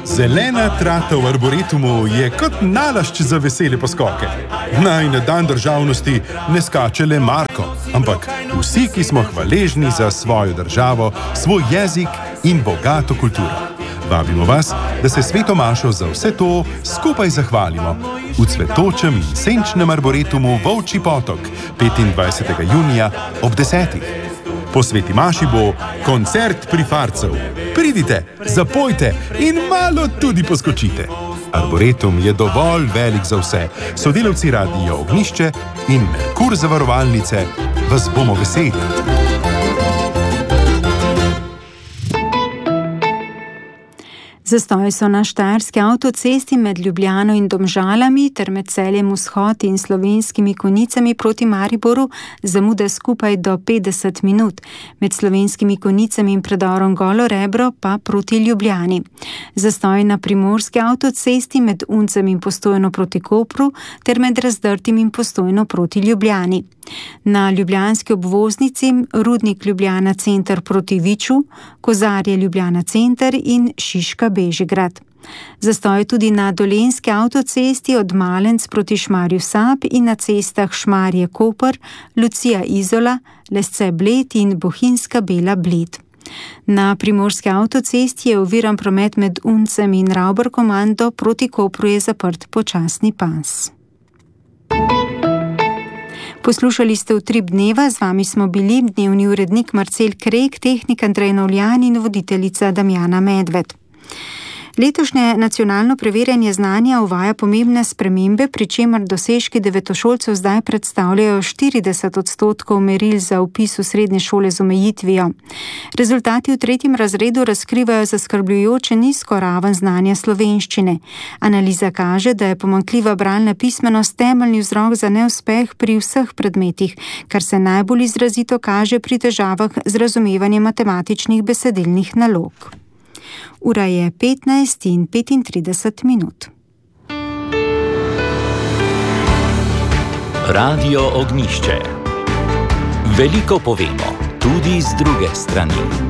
Zelena trata v Arboretumu je kot nalašč za vesele poskoke. Naj na dan državnosti ne skače le Marko, ampak vsi, ki smo hvaležni za svojo državo, svoj jezik in bogato kulturo. Vabimo vas, da se Sveto mašo za vse to skupaj zahvalimo v cvetočem in senčnem Arboretumu Volčji potok 25. junija ob 10. Po Sveti maši bo koncert prifarcev. Pridite, zapojte in malo tudi poskočite. Arboretum je dovolj velik za vse. Sodelavci Radia Ognjišče in Merkur zavarovalnice vas bomo veseli. Zastoji so na Štajerski avtocesti med Ljubljano in Domžalami ter med Celjem Vzhod in Slovenskimi Konjicami proti Mariboru, zamude skupaj do 50 minut. Med Slovenskimi Konjicami in predorom Golo Rebro pa proti Ljubljani. Zastoji na Primorski avtocesti med Uncem in Postojno proti Kopru ter med Razdrtim in Postojno proti Ljubljani. Na ljubljanski obvoznici Rudnik Ljubljana center proti Viču, Kozarje Ljubljana center in Šiška Bežigrad. Zastoj tudi na Dolenjski avtocesti od Malenc proti Šmarju Sap in na cestah Šmarje Koper, Lucija Izola, Lesce Bled in Bohinjska Bela Bled. Na Primorski avtocesti je oviran promet med Uncem in Ravbarkomando, proti Kopru je zaprt počasni pas. Poslušali ste Utrip dneva, z vami smo bili dnevni urednik Marcel Krek, tehnik Andrej Novljan in voditeljica Damjana Medved. Letošnje nacionalno preverjanje znanja uvaja pomembne spremembe, pri čemer dosežki devetošolcev zdaj predstavljajo 40% meril za vpis v srednje šole z omejitvijo. Rezultati v 3. razredu razkrivajo zaskrbljujoče nizko raven znanja slovenščine. Analiza kaže, da je pomanjkljiva bralna pismenost temeljni vzrok za neuspeh pri vseh predmetih, kar se najbolj izrazito kaže pri težavah z razumevanjem matematičnih besedilnih nalog. Ura je 15:35 minut. Radio Ognjišče. Veliko povemo, tudi z druge strani.